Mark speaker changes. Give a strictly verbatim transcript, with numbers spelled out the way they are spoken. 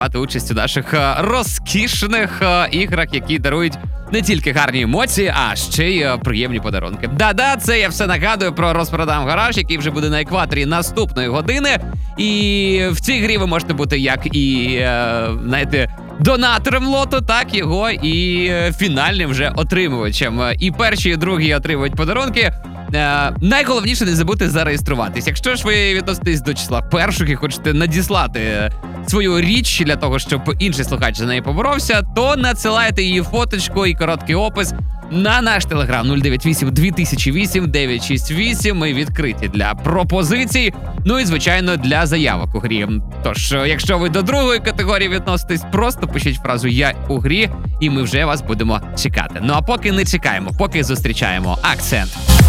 Speaker 1: брати участь у наших е, розкішних е, іграх, які дарують не тільки гарні емоції, а ще й е, приємні подарунки. Да-да, це я все нагадую про розпродам гараж, який вже буде на екваторі наступної години. І в цій грі ви можете бути як і, е, знаєте, донатором лоту, так його і е, фінальним вже отримувачем. І перші, і другі отримують подарунки. Е, найголовніше не забудьте зареєструватись. Якщо ж ви відноситесь до числа перших і хочете надіслати свою річ для того, щоб інший слухач за неї поборовся, то надсилайте її фоточку і короткий опис на наш телеграм нуль дев'ять вісім дві тисячі вісім дев'ять шість вісім. Ми відкриті для пропозицій, ну і, звичайно, для заявок у грі. Тож, якщо ви до другої категорії відноситесь, просто пишіть фразу «Я у грі», і ми вже вас будемо чекати. Ну а поки не чекаємо, поки зустрічаємо акцент.